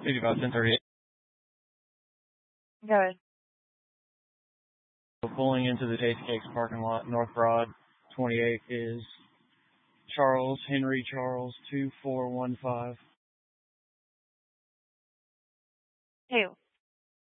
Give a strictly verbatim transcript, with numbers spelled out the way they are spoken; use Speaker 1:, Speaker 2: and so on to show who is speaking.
Speaker 1: Maybe about ten thirty.
Speaker 2: Go ahead.
Speaker 1: Pulling into the Tasty Cakes parking lot, North Broad, twenty-eight is Charles, Henry Charles, two four one five.
Speaker 2: Who?